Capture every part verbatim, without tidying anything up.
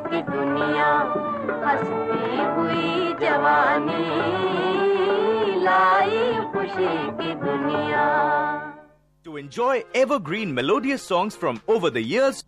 की दुनिया, हंसती हुई जवानी लाई खुशी की दुनिया। To enjoy evergreen melodious songs from over the years.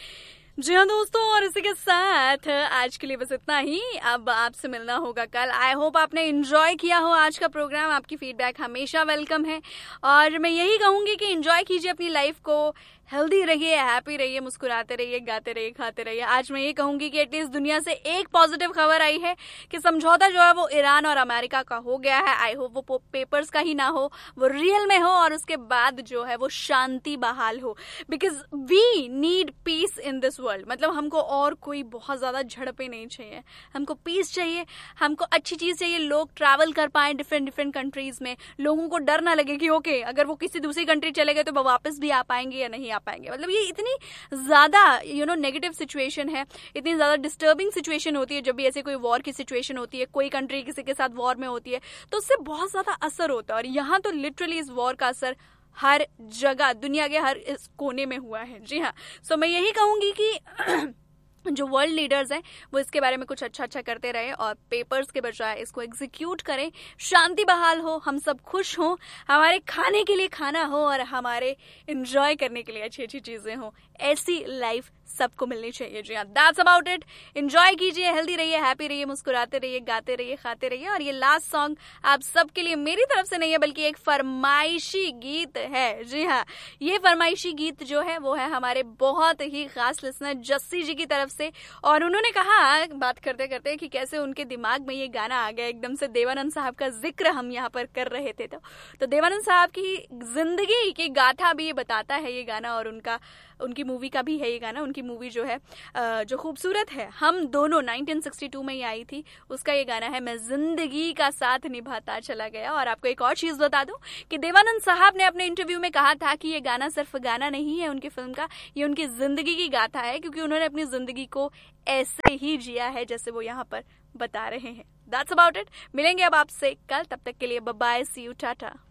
जी हाँ दोस्तों, और इसी के साथ आज के लिए बस इतना ही। अब आपसे मिलना होगा कल। आई होप आपने एंजॉय किया हो आज का प्रोग्राम। आपकी फीडबैक हमेशा वेलकम है और मैं यही कहूंगी कि एंजॉय कीजिए अपनी लाइफ को, हेल्दी रहिए, हैप्पी रहिए, मुस्कुराते रहिए, गाते रहिए, खाते रहिए। आज मैं ये कहूंगी कि एटलीस्ट दुनिया से एक पॉजिटिव खबर आई है कि समझौता जो है वो ईरान और अमेरिका का हो गया है। आई होप वो पेपर्स का ही ना हो, वो रियल में हो और उसके बाद जो है वो शांति बहाल हो, because we need piece in this world. मतलब हमको और कोई बहुत ज्यादा झड़पें नहीं चाहिए, हमको पीस चाहिए, हमको अच्छी चीज चाहिए। लोग ट्रैवल कर पाए डिफरेंट डिफरेंट कंट्रीज में, लोगों को डर ना लगे कि ओके अगर वो किसी दूसरी कंट्री चले गए तो वो वापस भी आ पाएंगे या नहीं आ पाएंगे। मतलब ये इतनी ज्यादा यू नो नेगेटिव सिचुएशन है, इतनी ज्यादा डिस्टर्बिंग सिचुएशन होती है जब भी ऐसे कोई वॉर की सिचुएशन होती है, कोई कंट्री किसी के साथ वॉर में होती है तो उससे बहुत ज्यादा असर होता है। और यहाँ तो लिटरली इस वॉर का असर हर जगह, दुनिया के हर इस कोने में हुआ है। जी हाँ, सो मैं यही कहूंगी कि जो वर्ल्ड लीडर्स हैं वो इसके बारे में कुछ अच्छा अच्छा करते रहे और पेपर्स के बजाय इसको एग्जीक्यूट करें, शांति बहाल हो, हम सब खुश हों, हमारे खाने के लिए खाना हो और हमारे एंजॉय करने के लिए अच्छी अच्छी चीजें हो। ऐसी लाइफ सबको मिलनी चाहिए। जी हाँ, दैट्स अबाउट इट। एंजॉय कीजिए, हेल्दी रहिए, हैप्पी रहिए, मुस्कुराते रहिए, गाते रहिए, खाते रहिए। और ये लास्ट सॉन्ग आप सबके लिए मेरी तरफ से नहीं है बल्कि एक फरमाइशी गीत है। जी हाँ, ये फरमाइशी गीत जो है वो है हमारे बहुत ही खास लिसनर जस्सी जी की तरफ से। और उन्होंने कहा बात करते करते कि कैसे उनके दिमाग में ये गाना आ गया एकदम से। देवानंद साहब का जिक्र हम यहाँ पर कर रहे थे तो, तो देवानंद साहब की जिंदगी की गाथा भी ये बताता है ये गाना, और उनका उनकी मूवी का भी है ये गाना। उनकी मूवी जो है जो खूबसूरत है हम दोनों नाइनटीन सिक्सटी टू में ही आई थी, उसका ये गाना है मैं जिंदगी का साथ निभाता चला गया। और आपको एक और चीज बता दूं कि देवानंद साहब ने अपने इंटरव्यू में कहा था कि ये गाना सिर्फ गाना नहीं है उनकी फिल्म का, ये उनकी जिंदगी की गाथा है, क्योंकि उन्होंने अपनी जिंदगी को ऐसे ही जिया है जैसे वो यहाँ पर बता रहे हैं। That's about it. मिलेंगे अब आपसे कल, तब तक के लिए bye bye, C you, Tata.